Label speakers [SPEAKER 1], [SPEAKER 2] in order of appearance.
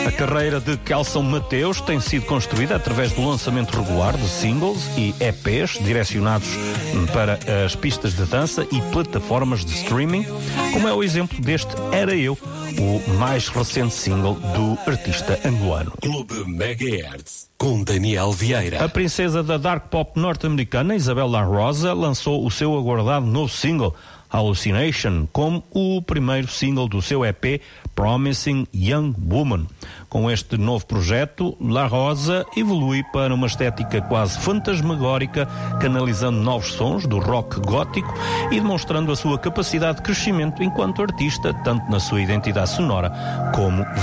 [SPEAKER 1] A carreira de Kelson Mateus tem sido construída através do lançamento regular de singles e EPs direcionados para as pistas de dança e plataformas de streaming, como é o exemplo deste Era Eu, o mais recente single do artista angolano.
[SPEAKER 2] Clube Megahertz, com Daniel Vieira.
[SPEAKER 1] A princesa da dark pop norte-americana, Isabel La Rosa, lançou o seu aguardado novo single, Hallucination, como o primeiro single do seu EP Promising Young Woman. Com este novo projeto, La Rosa evolui para uma estética quase fantasmagórica, canalizando novos sons do rock gótico e demonstrando a sua capacidade de crescimento enquanto artista, tanto na sua identidade sonora como